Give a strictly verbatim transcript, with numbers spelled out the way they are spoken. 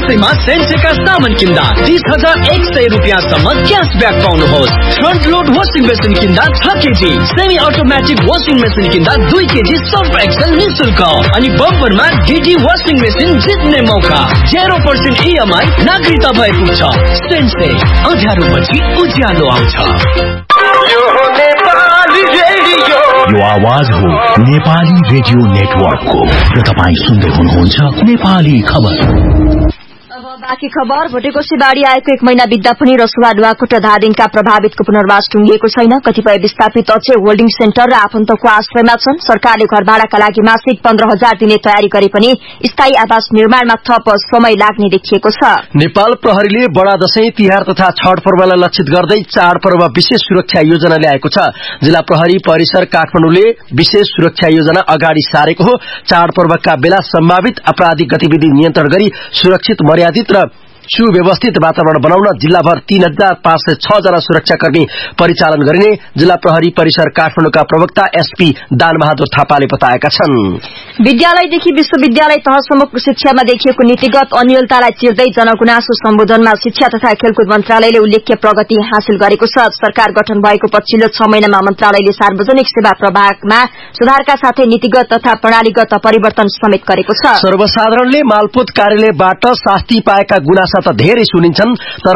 दशैंमा सेन्सेका सामान किन्दा तीस हजार एक सय रुपियाँसम्म cashback पाउनुहोस्। Front load washing machine किन्दा छ KG, semi automatic washing machine किन्दा दुई केजी सर्फ एक्सेल निशुल्क अनि बम्परमा डीडी वासिङ मेसिन जित्ने मौका। जेरो पर्सेन्ट इएमआई नागरिकता भए पुग्छ। सेन्से अँध्यारो पछि उज्यालो आउँछ। यो आवाज हो नेपाली रेडियो नेटवर्कको र तपाईँ सुन्दै हुनुहुन्छ नेपाली खबर। बाँकी खबर। भोटेकोशी बाढ़ी आएको एक महिना बित्दा पनि रसुवा नुवाकोट र धादिङका प्रभावितको पुनर्वास टुंगिएको छैन। कतिपय विस्थापित अझै होल्डिङ सेन्टर र आफन्तको आश्रयमा छन्। सरकारले घर भाडाका लागि मासिक पन्ध्र हजार दिने तयारी गरे पनि स्थायी आवास निर्माणमा थप समय लाग्ने देखिएको छ। नेपाल प्रहरीले बडा दशैं तिहार तथा छठ पर्वलाई लक्षित गर्दै चाडपर्व विशेष सुरक्षा योजना ल्याएको छ। जिल्ला प्रहरी परिसर काठमाडौँले विशेष सुरक्षा योजना अगाडि सारेको हो। चाडपर्वका बेला सम्भावित आपराधिक गतिविधि नियन्त्रण गरी सुरक्षित, मर्यादित र सुव्यवस्थित वातावरण बनाउन जिल्लाभर तीन हजार पाँच सय छ जना सुरक्षाकर्मी परिचालन गरिने जिल्ला प्रहरी परिसर काठमाडौँका प्रवक्ता एसपी दानबहादुर थापाले बताएका छन्। विद्यालयदेखि विश्वविद्यालय तहसम्मको शिक्षामा देखिएको नीतिगत अनियमिततालाई चिर्दै जनगुनासो सम्बोधनमा शिक्षा तथा खेलकुद मन्त्रालयले उल्लेख्य प्रगति हासिल गरेको छ। सरकार गठन भएको पछिल्लो छ महिनामा मन्त्रालयले सार्वजनिक सेवा प्रभागमा सुधारका साथै नीतिगत तथा प्रणालीगत परिवर्तन समेत गरेको छ। सर्वसाधारणले मालपोत कार्यालयबाट शास्ति पाएका गुनासा त धेरै सुनिन्छन्, तर